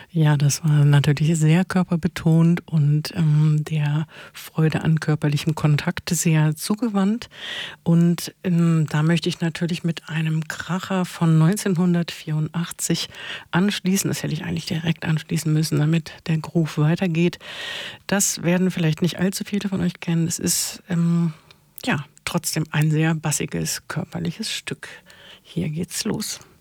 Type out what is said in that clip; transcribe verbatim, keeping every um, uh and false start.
Ja, das war natürlich sehr körperbetont und, ähm, der Freude an körperlichem Kontakt sehr zugewandt. Und, ähm, da möchte ich natürlich mit einem Kracher von neunzehnhundertvierundachtzig anschließen. Das hätte ich eigentlich direkt anschließen müssen, damit der Groove weitergeht. Das werden vielleicht nicht allzu viele von euch kennen. Es ist, ähm, ja, trotzdem ein sehr bassiges körperliches Stück. Hier geht's los.